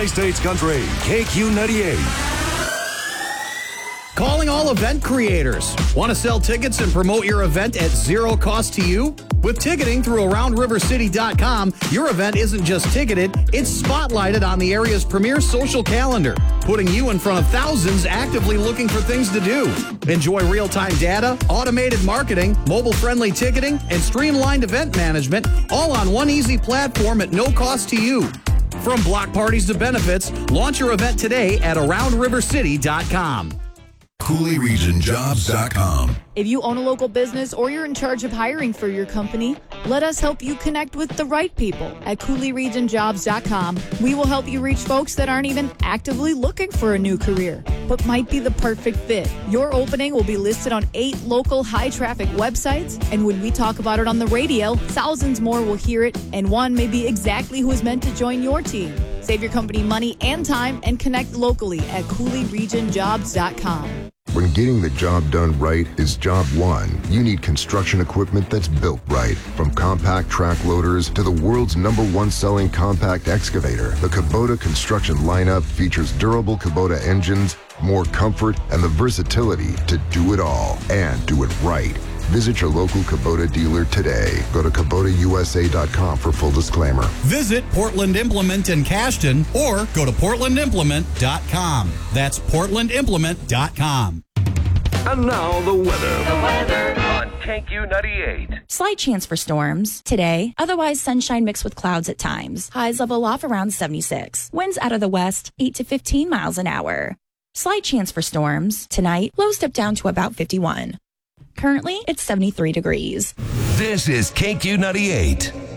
Tri-States Country, KQ98. Calling all event creators. Want to sell tickets and promote your event at zero cost to you? With ticketing through AroundRiverCity.com, your event isn't just ticketed, it's spotlighted on the area's premier social calendar, putting you in front of thousands actively looking for things to do. Enjoy real-time data, automated marketing, mobile-friendly ticketing, and streamlined event management, all on one easy platform at no cost to you. From block parties to benefits, launch your event today at AroundRiverCity.com. CooleyRegionJobs.com. If you own a local business or you're in charge of hiring for your company, let us help you connect with the right people at CooleyRegionJobs.com. We will help you reach folks that aren't even actively looking for a new career, but might be the perfect fit. Your opening will be listed on 8 local high-traffic websites, and when we talk about it on the radio, thousands more will hear it, and one may be exactly who is meant to join your team. Save your company money and time and connect locally at CooleyRegionJobs.com. When getting the job done right is job one, you need construction equipment that's built right. From compact track loaders to the world's #1 selling compact excavator, the Kubota construction lineup features durable Kubota engines, more comfort, and the versatility to do it all and do it right. Visit your local Kubota dealer today. Go to KubotaUSA.com for full disclaimer. Visit Portland Implement in Cashton or go to PortlandImplement.com. That's PortlandImplement.com. And now the weather on KQ98. Slight chance for storms today. Otherwise, sunshine mixed with clouds at times. Highs level off around 76. Winds out of the west, 8 to 15 miles an hour. Slight chance for storms tonight. Lows dip down to about 51. Currently, it's 73 degrees. This is KQ98.